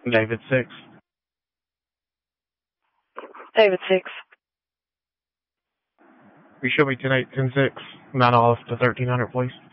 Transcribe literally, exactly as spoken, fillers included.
David six. David six. You show me ten eight ten six. Mount Olive to thirteen hundred, please.